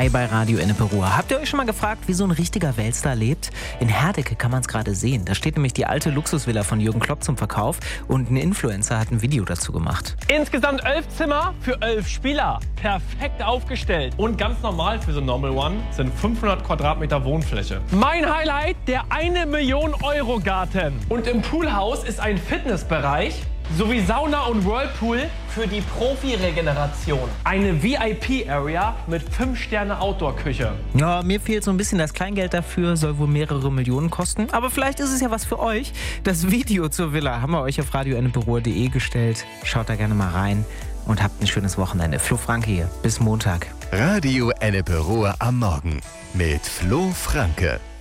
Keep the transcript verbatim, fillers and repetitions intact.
Hi bei Radio Ennepe Ruhr. Habt ihr euch schon mal gefragt, wie so ein richtiger Weltstar lebt? In Herdecke kann man es gerade sehen. Da steht nämlich die alte Luxusvilla von Jürgen Klopp zum Verkauf und ein Influencer hat ein Video dazu gemacht. Insgesamt elf Zimmer für elf Spieler. Perfekt aufgestellt. Und ganz normal für so Normal One sind fünfhundert Quadratmeter Wohnfläche. Mein Highlight, der eine Million Euro Garten. Und im Poolhaus ist ein Fitnessbereich sowie Sauna und Whirlpool für die Profi-Regeneration. Eine V I P-Area mit fünf Sterne Outdoor-Küche. Ja, mir fehlt so ein bisschen das Kleingeld dafür, soll wohl mehrere Millionen kosten. Aber vielleicht ist es ja was für euch. Das Video zur Villa haben wir euch auf radio ennepe ruhr punkt de gestellt. Schaut da gerne mal rein und habt ein schönes Wochenende. Flo Franke hier, bis Montag. Radio Ennepe Ruhr am Morgen mit Flo Franke.